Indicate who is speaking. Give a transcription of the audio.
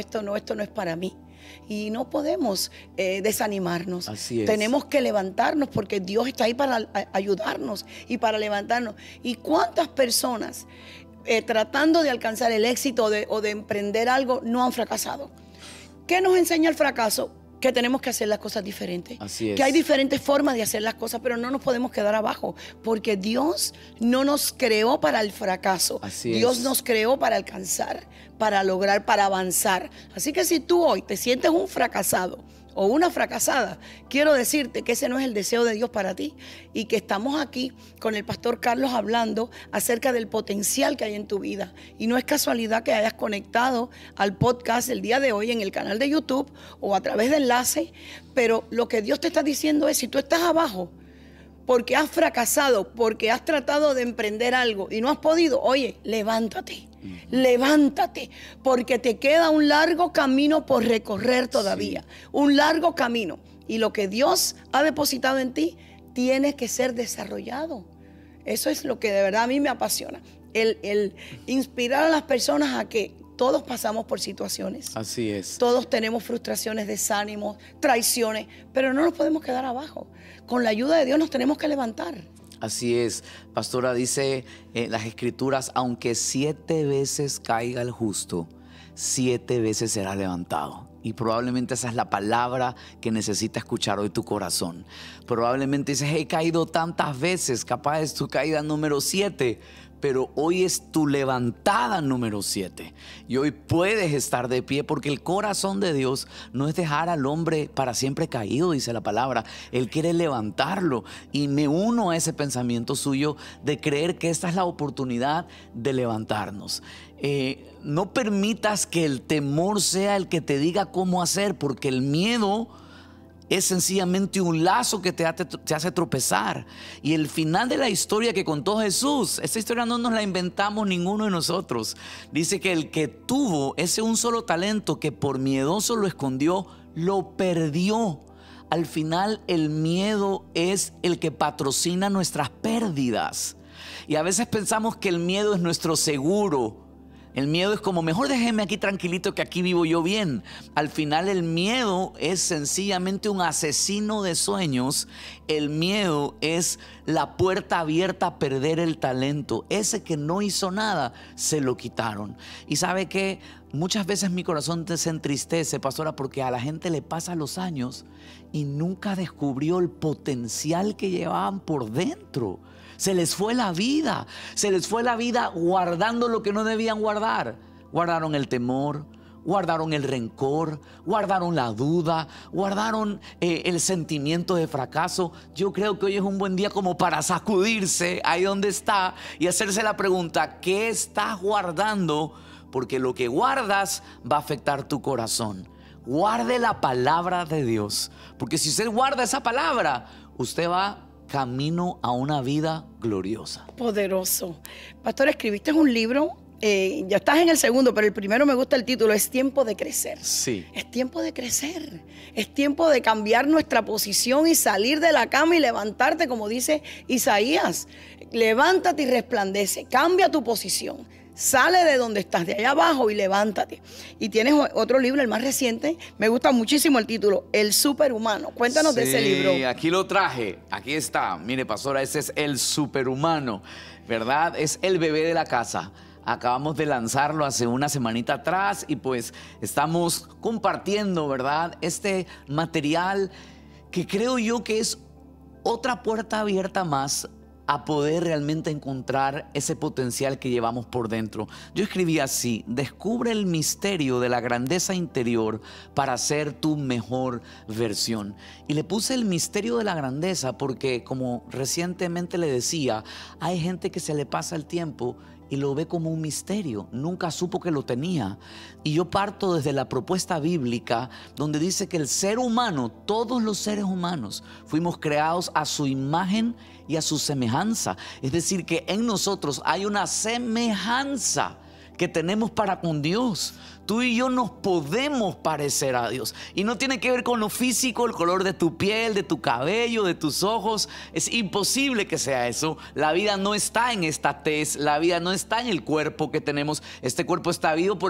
Speaker 1: esto no es para mí. Y no podemos desanimarnos.
Speaker 2: Así es.
Speaker 1: Tenemos que levantarnos porque Dios está ahí para ayudarnos y para levantarnos. ¿Y cuántas personas tratando de alcanzar el éxito o de emprender algo no han fracasado? ¿Qué nos enseña el fracaso? Que tenemos que hacer las cosas diferentes.
Speaker 2: Así es.
Speaker 1: Que hay diferentes formas de hacer las cosas, pero no nos podemos quedar abajo, porque Dios no nos creó para el fracaso.
Speaker 2: Así
Speaker 1: Dios
Speaker 2: es.
Speaker 1: nos creó para alcanzar, para lograr, para avanzar. Así que si tú hoy te sientes un fracasado o una fracasada, quiero decirte que ese no es el deseo de Dios para ti y que estamos aquí con el pastor Carlos hablando acerca del potencial que hay en tu vida. Y no es casualidad que hayas conectado al podcast el día de hoy en el canal de YouTube o a través de enlace, pero lo que Dios te está diciendo es, si tú estás abajo porque has fracasado, porque has tratado de emprender algo y no has podido, oye, levántate. Levántate, porque te queda un largo camino por recorrer todavía, un largo camino. Y lo que Dios ha depositado en ti tiene que ser desarrollado. Eso es lo que de verdad a mí me apasiona, el inspirar a las personas a que todos pasamos por situaciones.
Speaker 2: Así es.
Speaker 1: Todos tenemos frustraciones, desánimos, traiciones, pero no nos podemos quedar abajo. Con la ayuda de Dios nos tenemos que levantar.
Speaker 2: Así es, pastora, dice las escrituras, aunque 7 veces caiga el justo, 7 veces será levantado. Y probablemente esa es la palabra que necesita escuchar hoy tu corazón. Probablemente dices, he caído tantas veces, capaz es tu caída número 7. Pero hoy es tu levantada número 7. Y hoy puedes estar de pie porque el corazón de Dios no es dejar al hombre para siempre caído, dice la palabra. Él quiere levantarlo. Y me uno a ese pensamiento suyo de creer que esta es la oportunidad de levantarnos. No permitas que el temor sea el que te diga cómo hacer, porque el miedo es sencillamente un lazo que te hace tropezar. Y el final de la historia que contó Jesús, esta historia no nos la inventamos ninguno de nosotros. Dice que el que tuvo ese un solo talento, que por miedoso lo escondió, lo perdió. Al final el miedo es el que patrocina nuestras pérdidas. Y a veces pensamos que el miedo es nuestro seguro. El miedo es como, mejor déjeme aquí tranquilito que aquí vivo yo bien. Al final el miedo es sencillamente un asesino de sueños. El miedo es la puerta abierta a perder el talento. Ese que no hizo nada, se lo quitaron. Y ¿sabe qué? Muchas veces mi corazón se entristece, pastora, porque a la gente le pasan los años y nunca descubrió el potencial que llevaban por dentro. Se les fue la vida, guardando lo que no debían guardar. Guardaron el temor, guardaron el rencor, guardaron la duda, guardaron el sentimiento de fracaso. Yo creo que hoy es un buen día como para sacudirse ahí donde está y hacerse la pregunta, ¿qué estás guardando? Porque lo que guardas va a afectar tu corazón. Guarde la palabra de Dios, porque si usted guarda esa palabra, usted va camino a una vida gloriosa.
Speaker 1: Poderoso. Pastor, escribiste un libro, ya estás en el segundo, pero el primero me gusta el título, es tiempo de crecer.
Speaker 2: Sí.
Speaker 1: Es tiempo de crecer, es tiempo de cambiar nuestra posición y salir de la cama y levantarte, como dice Isaías. Levántate y resplandece, cambia tu posición. Sale de donde estás, de allá abajo, y levántate. Y tienes otro libro, el más reciente. Me gusta muchísimo el título, El Superhumano. Cuéntanos de ese libro.
Speaker 2: Sí, aquí lo traje. Aquí está. Mire, pastora, ese es El Superhumano, ¿verdad? Es el bebé de la casa. Acabamos de lanzarlo hace una semanita atrás y pues estamos compartiendo, ¿verdad? Este material que creo yo que es otra puerta abierta más a poder realmente encontrar ese potencial que llevamos por dentro. Yo escribí así: descubre el misterio de la grandeza interior para ser tu mejor versión. Y le puse el misterio de la grandeza porque, como recientemente le decía, hay gente que se le pasa el tiempo y lo ve como un misterio, nunca supo que lo tenía. Y yo parto desde la propuesta bíblica donde dice que el ser humano, todos los seres humanos, fuimos creados a su imagen y a su semejanza. Es decir, que en nosotros hay una semejanza que tenemos para con Dios. Tú y yo nos podemos parecer a Dios. Y no tiene que ver con lo físico, el color de tu piel, de tu cabello, de tus ojos. Es imposible que sea eso. La vida no está en esta tez, la vida no está en el cuerpo que tenemos. Este cuerpo está vivo por